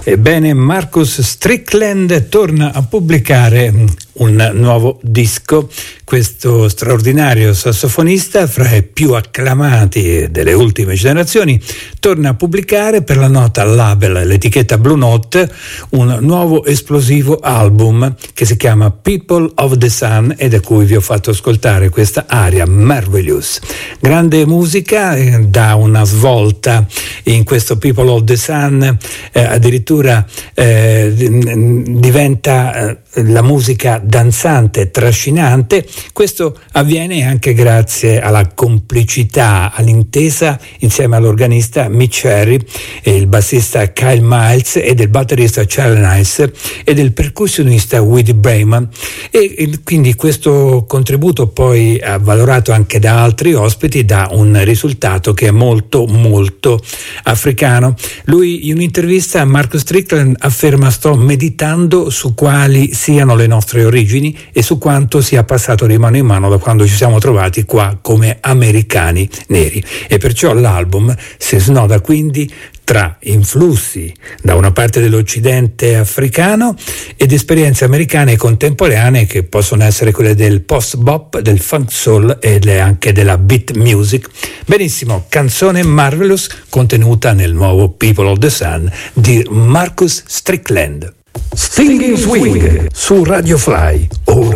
Ebbene, Marcus Strickland torna a pubblicare un nuovo disco. Questo straordinario sassofonista, fra i più acclamati delle ultime generazioni, torna a pubblicare per la nota label, l'etichetta Blue Note, un nuovo esplosivo album che si chiama People of the Sun e da cui vi ho fatto ascoltare questa aria Marvelous. Grande musica, dà una svolta in questo People of the Sun, addirittura diventa la musica danzante, trascinante. Questo avviene anche grazie alla complicità, all'intesa insieme all'organista Mitch Harry, e il bassista Kyle Miles e del batterista Charlie Nice e del percussionista Woody Brayman, e quindi questo contributo, poi avvalorato anche da altri ospiti, dà un risultato che è molto molto africano. Lui, in un'intervista, Marcus Strickland afferma: sto meditando su quali siano le nostre origini e su quanto sia passato di mano in mano da quando ci siamo trovati qua come americani neri, e perciò l'album si snoda quindi tra influssi da una parte dell'occidente africano ed esperienze americane contemporanee che possono essere quelle del post-bop, del funk soul e anche della beat music. Benissimo, canzone Marvelous contenuta nel nuovo People of the Sun di Marcus Strickland. Stinging Swing su Radio Fly.